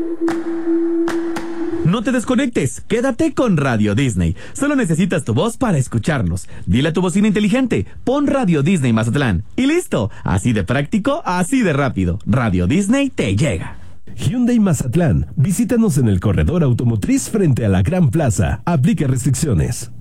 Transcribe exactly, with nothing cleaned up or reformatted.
No te desconectes, quédate con Radio Disney. Solo necesitas tu voz para escucharnos. Dile a tu bocina inteligente, pon Radio Disney Mazatlán. Y listo, así de práctico, así de rápido. Radio Disney te llega. Hyundai Mazatlán, visítanos en el corredor automotriz frente a la Gran Plaza. Aplica restricciones.